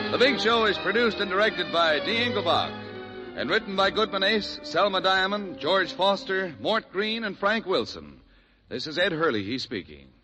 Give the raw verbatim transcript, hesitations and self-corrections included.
The Big Show is produced and directed by Dee Engelbach and written by Goodman Ace, Selma Diamond, George Foster, Mort Green, and Frank Wilson. This is Ed Hurley, he's speaking.